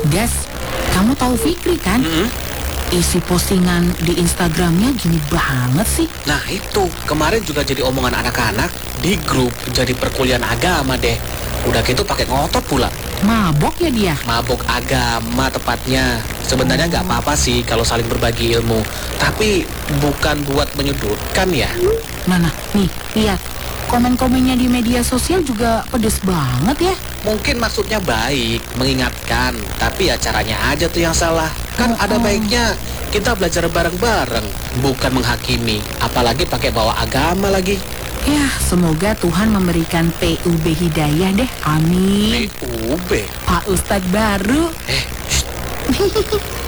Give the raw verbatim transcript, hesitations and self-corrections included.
Des, kamu tahu Fikri kan? Mm-hmm. Isi postingan di Instagramnya gini banget sih. Nah itu, kemarin juga jadi omongan anak-anak di grup jadi perkuliahan agama deh. Udah gitu pakai ngotot pula. Mabok ya dia? Mabok agama tepatnya. Sebenarnya nggak apa-apa sih kalau saling berbagi ilmu. Tapi bukan buat menyudutkan ya. Mana? Nih, lihat. Komen-komennya di media sosial juga pedes banget ya. Mungkin maksudnya baik, mengingatkan. Tapi ya caranya aja tuh yang salah. Kan Oh, ada oh. baiknya kita belajar bareng-bareng, bukan menghakimi. Apalagi pakai bawa agama lagi. Ya, semoga Tuhan memberikan P U B hidayah deh. Amin. P U B? Pak Ustadz baru. Eh, shh.